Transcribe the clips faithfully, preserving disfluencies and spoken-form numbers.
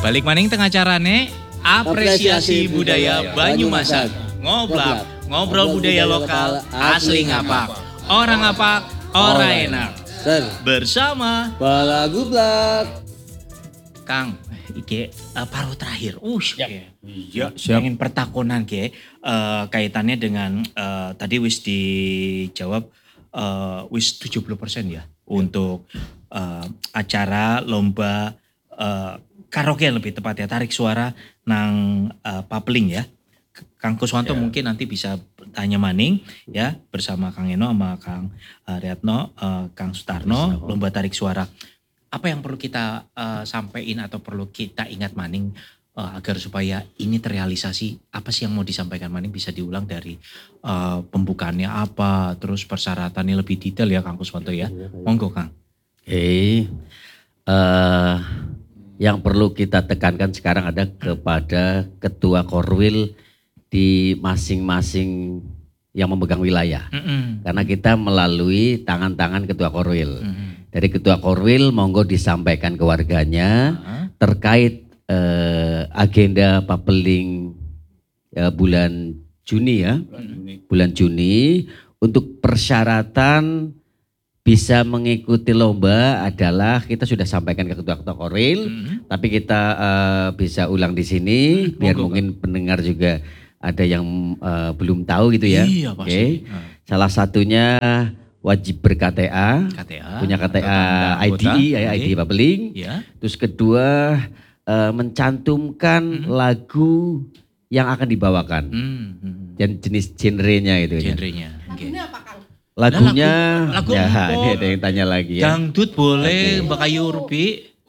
Balik maning tengah carane apresiasi budaya Banyumasan. Ngoblak, ngobrol budaya lokal asli ngapak. Orang ngapak, orang enak. Bersama Balagublak. Kang, iki uh, paruh terakhir. Ush, Ya. okay. Iya, siap. Pengen pertakunan ke uh, kaitannya dengan uh, tadi wis dijawab uh, wis tujuh puluh persen ya, untuk uh, acara lomba uh, karaoke lebih tepat ya, tarik suara nang uh, Papling ya. Kang Kuswanto Ya. mungkin nanti bisa tanya maning ya bersama Kang Eno sama Kang uh, Riyatno, uh, Kang Sutarno, lomba tarik suara. Apa yang perlu kita uh, sampaikan atau perlu kita ingat maning uh, agar supaya ini terrealisasi? Apa sih yang mau disampaikan maning bisa diulang dari uh, pembukaannya apa, terus persyaratannya lebih detail ya Kang Kuswanto ya. Monggo Kang. Oke, uh, yang perlu kita tekankan sekarang ada kepada ketua Korwil di masing-masing yang memegang wilayah. Mm-mm. Karena kita melalui tangan-tangan ketua Korwil. Mm-mm. Dari ketua Korwil monggo disampaikan ke warganya Uh-huh. terkait eh, agenda Papeling eh, bulan Juni ya. Bulan Juni untuk persyaratan bisa mengikuti lomba adalah kita sudah sampaikan ke ketua-ketua Korwil, Mm-hmm. tapi kita eh, bisa ulang di sini Hmm, biar monggo, mungkin pendengar juga ada yang eh, belum tahu gitu ya. Iya Oke. pasti. Uh, Salah satunya wajib ber-K T A, K T A. punya K T atau A tanda I D, anggota. ya, I D Oke. Papeling. Ya. Terus kedua eh, mencantumkan Mhm. lagu yang akan dibawakan Hmm, hmm. dan jenis genrenya itu ya. Genrenya. Oke. Lagunya, Lagu- lagu ya apa? ini ada yang tanya lagi ya. Dangdut boleh, Mbak Ayu Ruby.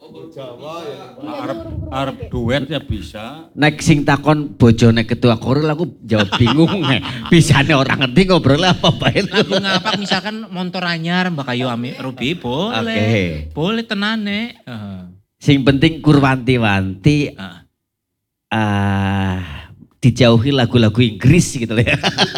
Arab, Arab duet ya bisa. Nek sing takon bojone ketua Korwil aku jawab bingung. Bisane orang ngerti ngobrol apa bae. Lagu ngapak misalkan Montor Anyar Mbak Ayu Ami Ruby boleh. Oke. Boleh tenane. Uh, Sing penting kurwanti-wanti uh. ah dijauhi lagu-lagu Inggris gitu ya.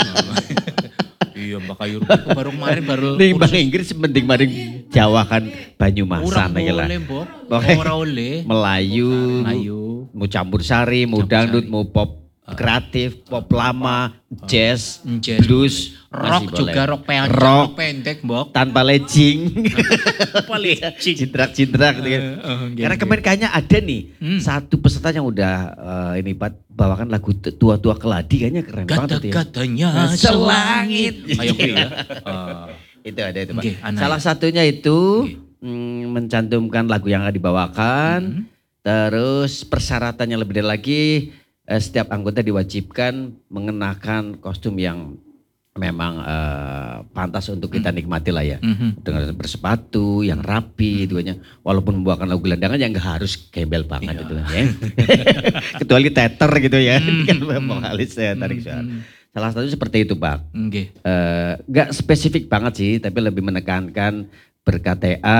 Iya Mbak Ayu Ruby aku baru kemarin baru Ning bang kursus. Inggris penting maring Jawa kan Banyumasan Urang iki lah. boleh Mbok. Oke. Ora oleh. Melayu, Melayu. mau campur sari, mau Campur dangdut, sari. mau pop kreatif, pop lama, jazz, Jazz. blues, Rock masih juga boleh. rock pendek, Rock. rock pendek Mbok. Tanpa legging, Paling cindrak-cindrak gitu kan. Karena kemarin kayaknya ada nih Hmm. satu peserta yang udah eh, ini Pat, bawakan lagu t- tua-tua keladi, kayaknya keren banget itu ya. Gata-gatanya Selangit. selangit. Ayo Pi, ya. Uh, Itu ada itu Pak. Oke, anak Salah ya. satunya itu Oke. mm, mencantumkan lagu yang akan dibawakan. Mhm. Terus persyaratannya lebih dari lagi, eh, setiap anggota diwajibkan mengenakan kostum yang memang eh, pantas untuk kita nikmati lah ya. Mhm. Dengan bersepatu yang rapi, duanya. Walaupun membawakan lagu gelandangan yang nggak harus gembel banget Iya. itu kan ya. Kecuali teter gitu ya, Hmm, kan hmm. vokalis ya tarik suara. Mhm. Salah satu seperti itu Pak. Oke. Eh, nggak spesifik banget sih, tapi lebih menekankan ber-K T A,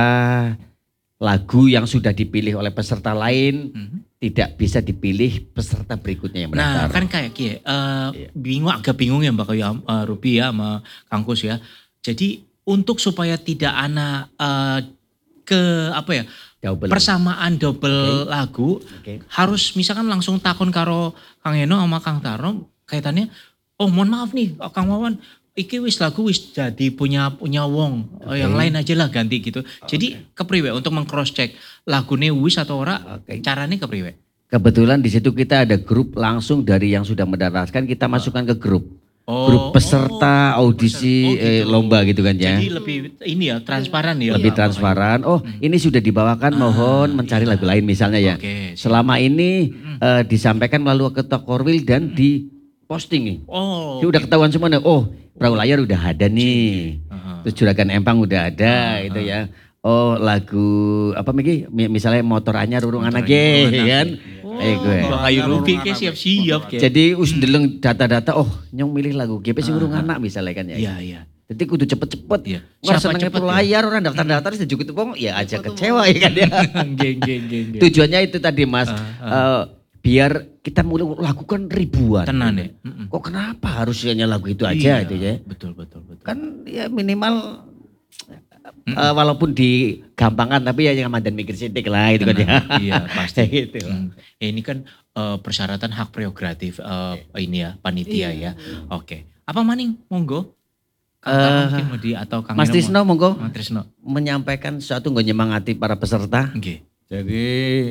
lagu yang sudah dipilih oleh peserta lain Mhm. tidak bisa dipilih peserta berikutnya yang Nah mendaftar. kan kayak kie, uh, Iya. bingung agak bingung ya Mbak Ayu uh, Ruby ya sama Kang Kus ya. Jadi untuk supaya tidak ana uh, ke apa ya Double. persamaan double lagu, Oke. harus misalkan langsung takon karo Kang Eno sama Kang Tarno kaitannya. Oh mohon maaf nih Kang Wawan, iki wis lagu wis jadi punya punya wong, Oke. yang lain aja lah ganti gitu. Jadi kepriwe untuk meng-cross check lagune wis atau ora, Oke. caranya kepriwe? Kebetulan di situ kita ada grup langsung dari yang sudah mendaftarkan, kita masukkan ke grup. Oh, grup peserta oh, audisi peserta. Oh, eh, gitu. lomba gitu kan ya. Jadi lebih ini ya transparan ya. Lebih Pak transparan. Oh, ini sudah dibawakan, mohon mencari iya. lagu lain misalnya ya. Oke, siap. Selama ini eh, disampaikan melalui ketua Korwil dan di posting nih. Oh. Ini udah ketahuan semua nih. Oh, perahu layar udah ada nih. Aha. Terus Juragan Empang udah ada itu ya. Oh, lagu apa Megi? Mi- Misalnya motor anyar urung anak Anyar, ge urung kan. Oh, Eh gue. Mbak Ayu Ruby ke siap-siap ke. Jadi us ndeleng data-data, oh nyong milih lagu G P sing urung anak misalnya kan ya. Iya, iya. Jadi kudu cepet-cepet. Iya. Nggak Siapa senengnya cepet perahu ya? layar orang daftar-daftar sejuk itu pong ya aja kecewa ya kan ya. Geng geng geng. geng. Tujuannya itu tadi Mas. Ah, eh, biar kita mulai lakukan ribuan. Tenan ya. Mm-mm. Kok kenapa harus hanya lagu itu aja Iya, itu ya? Betul betul betul. Kan ya minimal Eh, walaupun digampangkan tapi ya yang mandan mikir sidik lah itu kan ya. Iya pasti. gitu. Hmm. Ya, ini kan eh, persyaratan hak prerogatif eh, ini ya panitia ya. Oke. Apa maning monggo? Kang Tara Eh, mungkin mau di atau Kang Mas Eno Trisno mau- monggo Mas Trisno. menyampaikan sesuatu nggak nyemangati para peserta. Nggih. Jadi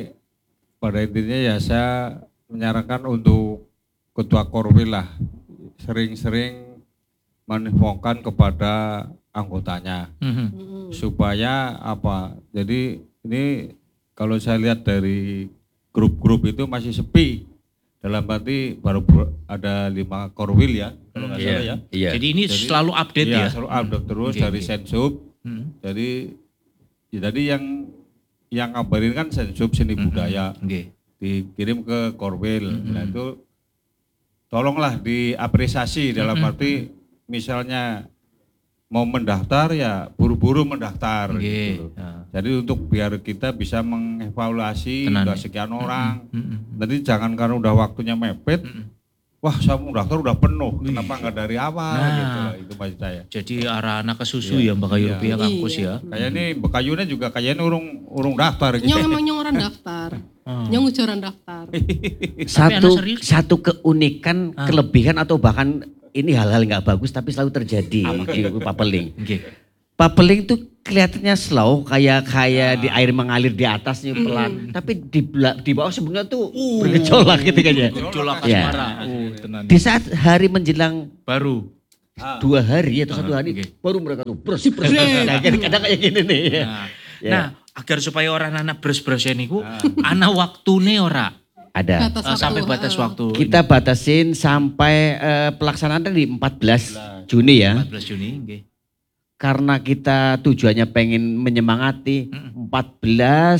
pada intinya ya saya menyarankan untuk ketua Korwil lah sering-sering menginfokan kepada anggotanya Mhm. supaya apa. Jadi ini kalau saya lihat dari grup-grup itu masih sepi. Dalam arti baru ber- ada lima Korwil ya kalau nggak salah ya. Iya. Jadi ini Jadi- selalu update Iya, ya. selalu update terus Oke, dari oke. Sensub. Mhm. Jadi ya tadi yang yang ngabarin kan Sensub seni Mhm. budaya Nggih. dikirim ke Korwil. Mhm. Nah itu tolonglah diapresiasi dalam Mhm. arti misalnya mau mendaftar ya buru-buru mendaftar Nggih. gitu. Ya. Jadi untuk biar kita bisa mengevaluasi Tenan, udah ya. sekian orang. Mhm. Nanti jangan karena udah waktunya mepet, Mhm. wah saya mau daftar udah penuh, Wih. kenapa nggak dari awal Nah. gitu lah, itu maksud saya. Jadi arah anak ke susu Iya. ya Mbak Kayu Iya. Rupiah Kangkus ya. Kayak ini Bekayunya juga kayaknya urung urung daftar gitu. Nyong emang nyong orang daftar. Oh. Nyong ujaran daftar. Satu anak serius? satu keunikan, Ah. kelebihan atau bahkan ini hal-hal nggak bagus tapi selalu terjadi di papeling. Nggih. Papeling tuh kelihatannya slow kayak kayak di air mengalir di atasnya pelan, tapi di bela- di bawah sebenarnya tuh bergejolak gitu kan ya. Gejolak Ya. asmara. Oh, tenan. Di saat hari menjelang Baru. Ah. dua hari atau satu Ah, hari oke. baru mereka tuh bersih bersih. Nah, kadang-kadang kayak gini nih. ya. Nah, Ya. nah, agar supaya orang anak bros-bros niku ana waktune ora. Ada. Batas Eh, waktu, sampai batas ah. waktu. Kita batasin sampai eh, pelaksanaan di empat belas Juni ya. empat belas Juni nggih. Karena kita tujuannya pengen menyemangati Mm-mm. empat belas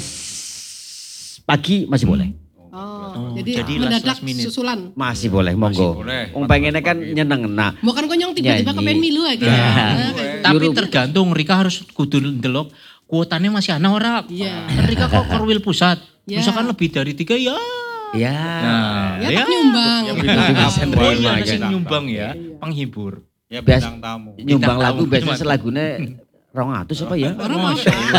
pagi masih boleh. Oh, Oh, jadi, jadi last- mendadak last minute. susulan. Masih boleh, monggo. boleh. Wong pengennya kan Pagi. nyeneng nah. Bukan kok nyong tiba-tiba Nyanyi. kepengen milu aja. Ya. Nah, kayak Tapi Juru- tergantung Rika harus kudu ndelok kuotanya masih ana ora. Iya. Kan Rika kok Korwil pusat. Iya. Misalkan lebih dari tiga ya. Ya. Nah, Ya, tak nyumbang. Yang Nah, bintang tamu. oh Nerima iya, ada aja. sing nyumbang ya, Iya. penghibur. Ya Bias- bintang tamu. Nyumbang Bintang lagu tamu, biasanya gimana? selagune rong atus apa ya? Orang Masya apa?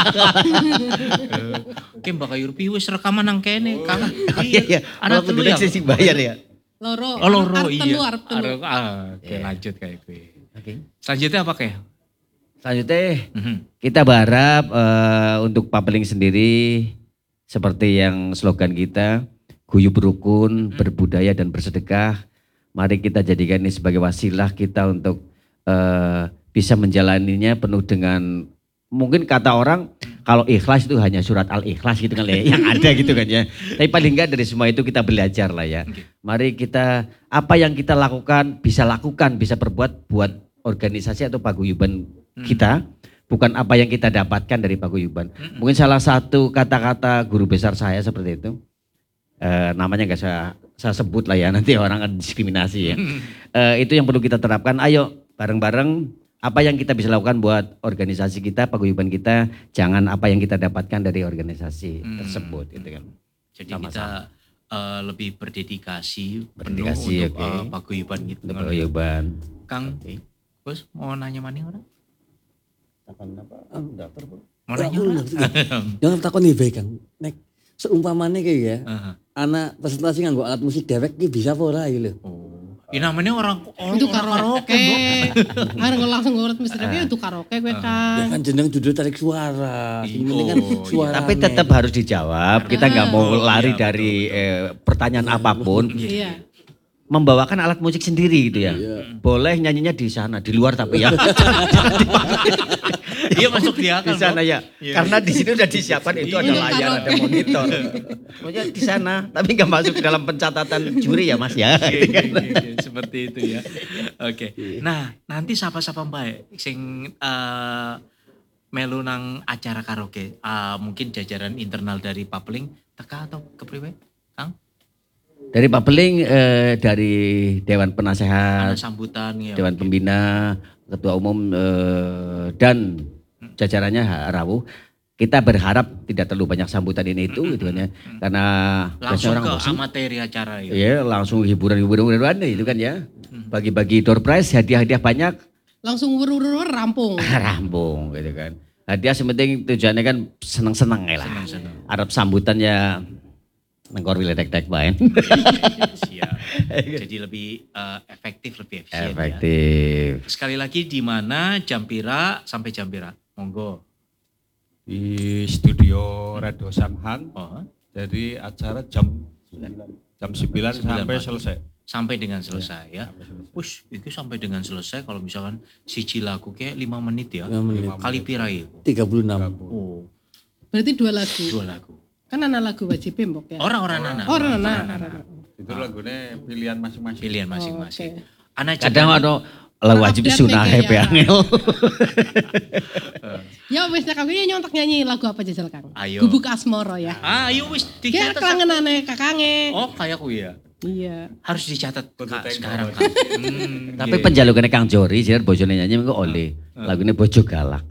Oke Mbak Kayu Rupiah wis rekaman nang kene, Kang. Iya iya. Anak Kalau telu kemudian ya. sih bayar ya. Loro. Oh loro Arep telu, iya. arep telu. Arep- ah, Oke Iya. lanjut kayak gue. Oke. Selanjutnya apa kayak? Selanjutnya Mhm. kita berharap eh, untuk papeling sendiri seperti yang slogan kita, guyub rukun, berbudaya dan bersedekah. Mari kita jadikan ini sebagai wasilah kita untuk eh, bisa menjalaninya penuh dengan mungkin kata orang kalau ikhlas itu hanya surat al-ikhlas gitu kan ya, yang ada gitu kan ya. Tapi paling enggak dari semua itu kita belajar lah ya. Oke. Mari kita apa yang kita lakukan bisa lakukan, bisa perbuat buat organisasi atau paguyuban kita, bukan apa yang kita dapatkan dari paguyuban. Mungkin salah satu kata-kata guru besar saya seperti itu, eh, namanya nggak saya, saya sebut lah ya, nanti orang akan diskriminasi ya. Eh, itu yang perlu kita terapkan, ayo bareng-bareng apa yang kita bisa lakukan buat organisasi kita, paguyuban kita, jangan apa yang kita dapatkan dari organisasi Hmm. tersebut gitu kan. Jadi Sama-sama. kita eh, lebih berdedikasi, Berdedikasi, penuh untuk oke. eh, paguyuban gitu. Untuk paguyuban. Kang, Oke. Gus mau nanya mana orang? Ah, daftar, Bro. Mau Ora, nanya aku orang? ngerti. Jangan takon nih bae, Kang. Nek seumpamane kayak ya, Aha. anak presentasi nganggo alat musik dewek iki bisa apa ora iki lho. Oh. Ini namanya orang orang Itu orang karaoke. Bro. Harus langsung ngurut mesti tapi itu karaoke gue Ya kan. kan jeneng judul tarik suara. Sing penting kan Oh, iya. suara. Tapi tetap harus dijawab. Kita nggak mau Oh, lari iya, dari eh, pertanyaan apapun. Iya. Membawakan alat musik sendiri gitu ya. Boleh nyanyinya di sana, di luar tapi ya. Iya masuk di akal. Di sana Bro. ya. Iya. Karena di sini udah disiapkan itu ada Untuk layar, ada karaoke. monitor. Pokoknya di sana, tapi nggak masuk dalam pencatatan juri ya Mas ya. Iya, iya, iya, iya, seperti itu ya. Oke. Nah, nanti siapa-siapa Mbak sing eh, melu nang acara karaoke, Eh, mungkin jajaran internal dari Papeling teka atau kepriwe? Kang? Dari Papeling, eh, dari Dewan Ada Penasehat, sambutan ya. Dewan Pembina, Ketua Umum eh, dan jajarannya H- Rawuh. Kita berharap tidak terlalu banyak sambutan ini itu gitu kan ya. Karena Langsung biasanya ke bosan. materi acara ya. Iya, langsung hiburan-hiburan itu kan ya. Bagi-bagi door prize, hadiah-hadiah banyak. langsung wur-wur rampung. rampung gitu kan. Hadiah sementing tujuannya kan seneng-seneng ya lah. Seneng-seneng. Arab sambutannya nengkor wile tek-tek bae. Siap. Jadi lebih eh, efektif, lebih efisien ya. Efektif. Sekali lagi di mana jam pira sampai jam pira? Monggo. Di studio Radio Samhan. Oh, Jadi acara jam jam sembilan Sembilan sampai pagi. selesai. sampai dengan selesai ya. Sampai selesai. Push, itu sampai dengan selesai kalau misalkan siji lagu kayak lima menit ya. lima menit. Kali pira itu? tiga puluh enam. Oh, Berarti dua lagu. dua lagu. Kan anak lagu wajib mbok ya. Orang-orang anak. Orang anak. Itu lagunya pilihan masing-masing. Pilihan Oh, masing-masing. oke. Anak Kadang jaga- ada lagu wajib Update sunah nih hepe kayak angel. Ya wis nek kangge nyontek nyanyi lagu apa jajal Kang? Ayo. Gubuk Asmoro ya. Ah, ayo wis Dia dicatat. kelangenane kakange. Oh, kayak aku ya. Iya. Harus dicatat Kudu Kak, tengok. sekarang Kak. Hmm, Tapi iya. penjalukannya Kang Jori, jadi bojone nyanyi mengko oleh. Lagunya bojo galak.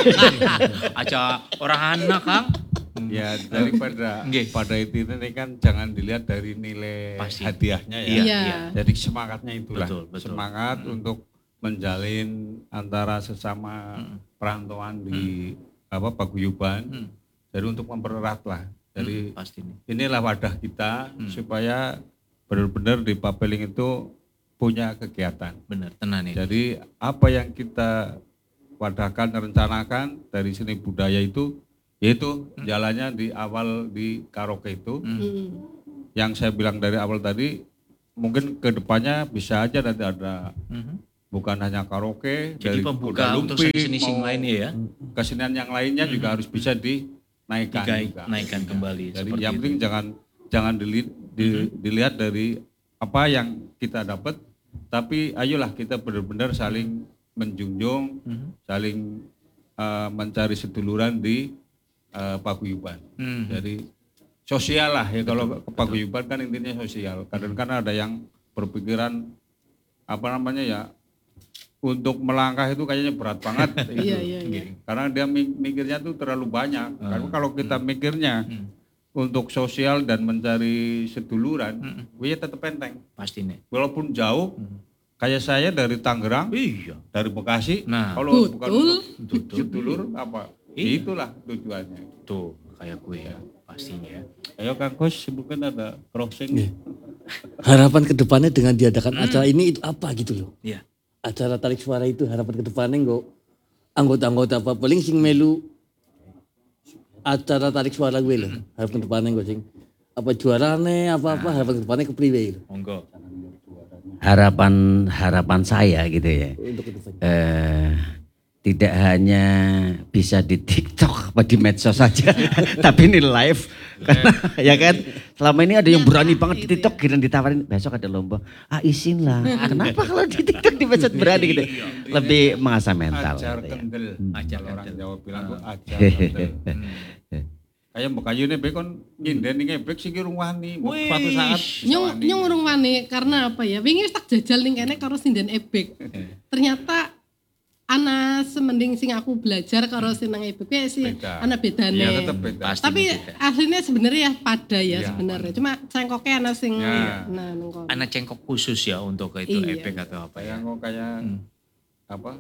Aja orang anak Kang. Ya daripada Nggih. pada itu ini kan jangan dilihat dari nilai Pasti. hadiahnya ya. Iya, Iya. iya. Jadi semangatnya itulah. Betul, betul. Semangat untuk menjalin antara sesama perantauan di apa paguyuban. Hmm. Jadi untuk mempererat lah. Jadi Pasti nih. inilah wadah kita Hmm. supaya benar-benar di Papeling itu punya kegiatan. Bener, tenan nih. Jadi apa yang kita wadahkan, rencanakan dari seni budaya itu, yaitu jalannya di awal di karaoke itu, Hmm. yang saya bilang dari awal tadi, mungkin ke depannya bisa aja nanti ada Mhm. bukan hanya karaoke, Jadi dari pembuka kuda untuk lumping, seni-seni sing mau lainnya ya. kesenian yang lainnya juga harus bisa dinaikkan Digai- juga. naikkan kembali. Jadi seperti yang itu. penting jangan jangan dili- di- dilihat dari apa yang kita dapat, tapi ayolah kita benar-benar saling menjunjung, Mhm. saling eh, mencari seduluran di eh, paguyuban. Mhm. Jadi sosial lah ya, kalau ke paguyuban kan intinya sosial. Kadang-kadang ada yang berpikiran apa namanya ya, untuk melangkah itu kayaknya berat banget. gitu. Iya, iya, iya. Karena dia mi- mikirnya tuh terlalu banyak. Karena kalau kita mikirnya Hmm. untuk sosial dan mencari seduluran, Hmm. gue tetap enteng. Pasti nih. Walaupun jauh, Hmm. kayak saya dari Tangerang, Iya. dari Bekasi, Nah, kalau betul. bukan untuk Betul. sedulur apa? Iya. Itulah tujuannya. Tuh, kayak gue ya. Pastinya ya. Ayo Kang Kos, mungkin ada crossing. Iya. Harapan kedepannya dengan diadakan Hmm. acara ini itu apa gitu loh. Iya. Acara tarik suara itu harapan kedepannya kok anggota-anggota apa paling sing melu acara tarik suara gue loh. Harapan kedepannya kok sing apa juarane apa-apa harapan kedepannya kepriwe gitu. Monggo. Harapan harapan saya gitu ya. Untuk kedepannya. Eh, tidak hanya bisa di TikTok apa di medsos saja, tapi ini live. Karena ya kan, selama ini ada yang berani banget di TikTok, kira ditawarin besok ada lomba. Ah izin lah. Kenapa kalau di TikTok di medsos berani gitu? Lebih mengasah mental. Ajar gitu ya. kendel. Ajar Kalau orang kendel. Jawa bilang tuh ajar Hehehe. kendel. Kayak mbok kayune be kon nyinden ngebek sing ki wani, mbok suatu saat Nyong nyong urung wani karena apa ya? Wingi wis tak jajal ning kene karo sinden ebek. Ternyata ana semending sing aku belajar karo sing nang ebek kuwi sih Beda. ana bedane. Iya tetep beda. Pasti Tapi beda. aslinya sebenarnya ya pada ya Iya, sebenarnya. Cuma cengkoknya ana sing Iya. nah nang kono. Anak cengkok khusus ya untuk itu Iya. efek atau apa ya. Kayak kok kayak Hmm. apa?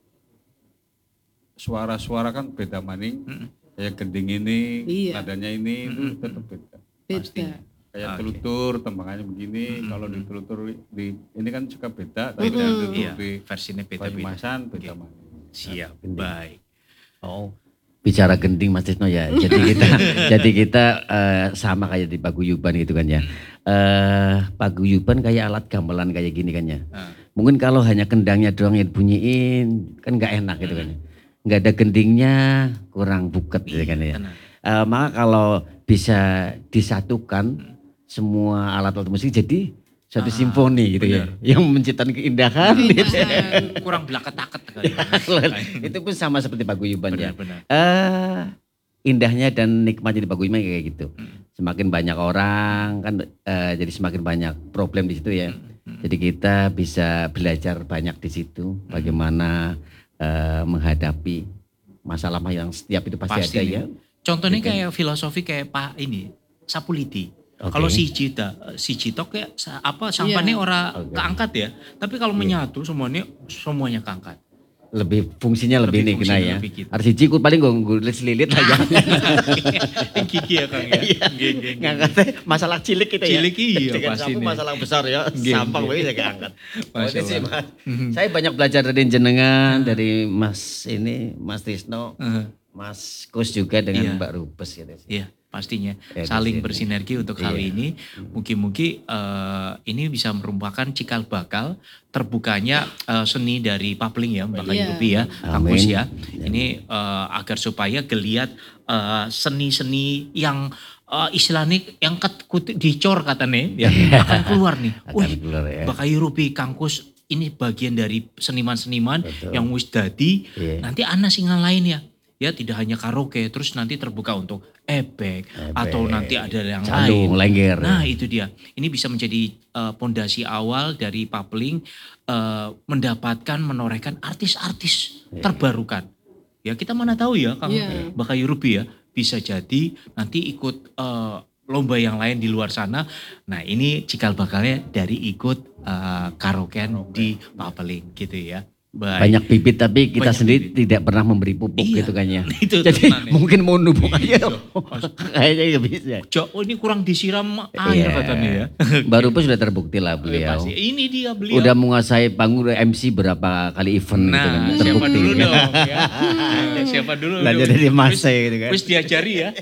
Suara-suara kan beda maning. Mm-mm. Kayak gending ini, Iya. nadanya ini itu tetap beda. Beda. Kayak Oke. telutur, tembakannya begini. Mm-mm. Kalau di telutur di ini kan juga beda, tapi Mm-mm. di telutur Iya, di versinya beda-beda. Banyumasan beda Oke. maning. Siap, baik. Oh, bicara gending Mas Tisno ya. Jadi kita jadi kita eh, sama kayak di paguyuban gitu kan ya. Eh paguyuban kayak alat gamelan kayak gini kan ya. Ah. Mungkin kalau hanya kendangnya doang yang bunyiin kan nggak enak gitu kan ya. Nggak ada gendingnya kurang buket gitu kan ya. Tenang. Eh, maka kalau bisa disatukan semua alat-alat musik jadi satu Ah, simfoni gitu ya. Yang menciptakan keindahan. gitu. Keindahan. Kurang belakang-taket kali. Itu pun sama seperti paguyuban ya. Benar-benar. Eh indahnya dan nikmatnya di paguyuban kayak gitu. Hmm. Semakin banyak orang kan eh, jadi semakin banyak problem di situ ya. Hmm. Jadi kita bisa belajar banyak di situ bagaimana eh, menghadapi masalah yang setiap itu pasti, Pasti ada nih. ya. Contohnya Gitu. kayak filosofi kayak Pak ini, Sapuliti. Oke. Kalau si Cita, si Cito kayak sa- apa sampahnya Iya. orang Oke. keangkat ya. Tapi kalau menyatu semuanya semuanya keangkat. lebih fungsinya lebih, Lebih nih kena fungsinya ya. lebih gitu. Harus siji ku paling gue ngulis lilit aja. Yang gigi ya Kang ya. Nggih, nggih, nggih. Ngangkatnya masalah cilik kita ya. Cilik iya, Dengan pasti sapu nih. masalah besar ya. Nggih, Sampah nggih. gue saya angkat. Masya Oh, ini sih, Allah. Mas. Saya banyak belajar dari jenengan, dari Mas ini, Mas Tisno, Heeh. Mas Kus juga dengan Iya. Mbak Rubes gitu sih. Iya, pastinya Ya, di saling sini. bersinergi untuk hal Iya. ini. Mungkin-mungkin eh, ini bisa merupakan cikal bakal terbukanya eh, seni dari Papling ya, Mbak Kayu Iya. Rupi ya, kampus Amin. ya. Ini eh, agar supaya geliat eh, seni-seni yang eh, istilahnya yang ket, kut- dicor katanya ya akan keluar nih. Akan Wih, keluar ya. Mbak Kayu Rupi Kangkus ini bagian dari seniman-seniman yang wis dadi Iya. nanti ana singan lain ya. Ya tidak hanya karaoke, terus nanti terbuka untuk ebek atau nanti ada yang Candung, lain. lengger. Nah itu dia. Ini bisa menjadi eh, pondasi awal dari Papling eh, mendapatkan menorehkan artis-artis terbarukan. Ya kita mana tahu ya Kang Iya. Mbak Kayu Rupi ya bisa jadi nanti ikut eh, lomba yang lain di luar sana. Nah ini cikal bakalnya dari ikut eh, karaokean di Papling gitu ya. Baik. Banyak bibit tapi kita Banyak sendiri bibit. tidak pernah memberi pupuk Iya, gitu kan ya. itu Jadi tenan ya. mungkin mau nubuk aja. Iya. Kayaknya nggak bisa. Jo, oh ini kurang disiram air Iya. katanya ya. Baru pun sudah terbukti lah Oh, ya, beliau. pasti. Ini dia beliau. Udah menguasai panggung M C berapa kali event gitu kan. Nah, siapa Terbukti. dulu dong ya. Nah, siapa dulu. Belajar dong. dari Mas Wis- gitu kan. Wis diajari ya.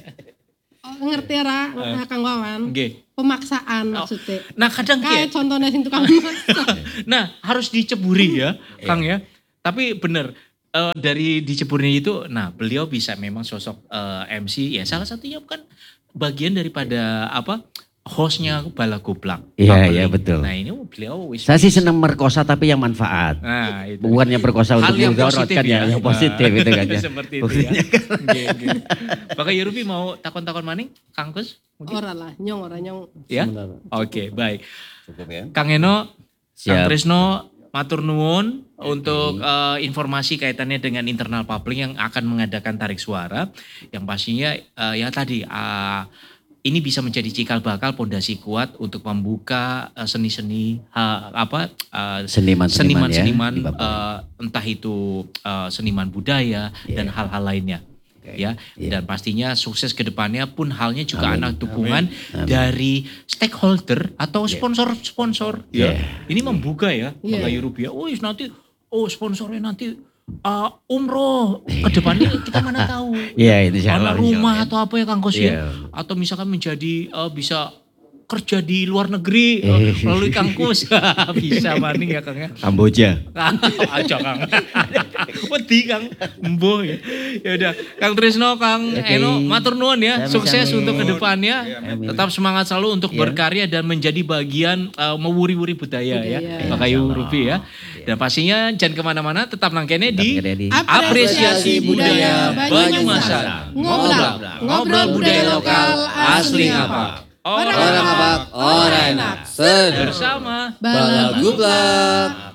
Oh, ngerti ra Eh. Kang Wawan? Nggih. Pemaksaan Oh. maksudnya. Nah kadang Kayak Ki, contohnya sing tukang masak. nah harus diceburi ya Kang ya. Tapi bener eh, dari diceburnya itu, nah beliau bisa memang sosok eh, M C ya salah satunya kan bagian daripada apa hostnya Bala Goblak. Iya, Papling. iya, betul. Nah ini beliau wis. Saya sih senang merkosa tapi yang manfaat. Nah itu. Bukan yang perkosa Hal untuk yang mudorot positif kan ya. Yang positif Nah, itu kan ya. Seperti itu ya. Nggih, nggih. Bakal Yurupi mau takon-takon maning Kang Kus? Mungkin? Ora lah, nyong ora nyong. Ya? Sebentar. Oke, baik. Cukup ya. Kang Eno, Siap. Kang Trisno, matur nuwun untuk eh, informasi kaitannya dengan internal Papling yang akan mengadakan tarik suara. Yang pastinya eh, ya tadi eh, ini bisa menjadi cikal bakal pondasi kuat untuk membuka eh, seni-seni ha- apa eh, Seniman-seniman ya, seniman-seniman di Papling. eh, entah itu eh, seniman budaya dan hal-hal lainnya. Ya, dan pastinya sukses ke depannya pun halnya juga anak dukungan dari stakeholder atau sponsor-sponsor. Ya, ini membuka ya, Iya. Mbak Rupiah. Oh, nanti, oh sponsornya nanti uh, umroh ke depannya kita mana tahu. Iya, insya Allah, Anak insya rumah Allah. atau apa ya Kang Kos ya? Iya. Atau misalkan menjadi uh, bisa kerja di luar negeri Eh. uh, melalui Kang Kus. Bisa maning ya Kang ya. Kamboja. Aja Kang. Wedi Kang. Embo ya. Ya udah Kang Trisno, Kang Oke. Eno matur nuwun ya. Sami-sami. Sukses untuk kedepannya. Amin. Tetap semangat selalu untuk Iya. berkarya dan menjadi bagian uh, mewuri-wuri budaya, ya. Budaya. Mbak Kayu Rupi ya. Dan pastinya jangan kemana-mana, tetap nangkene di nangkene di Apresiasi Budaya Banyumasan. Ngobrol, ngobrol budaya lokal asli apa? Orang Orang apa? Orang enak. Sedar. bersama Bala gublak.